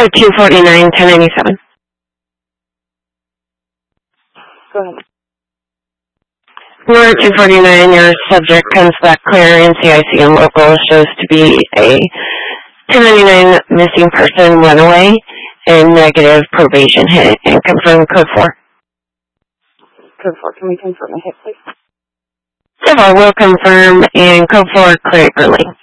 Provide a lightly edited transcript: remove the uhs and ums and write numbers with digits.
249, 1097. Go ahead. Number 249, your subject comes back clear in CIC and local, shows to be a 1099 missing person runaway and negative probation hit, and confirm code 4. Code 4, can we confirm a hit, please? So far, we'll confirm, and code 4, clear for link.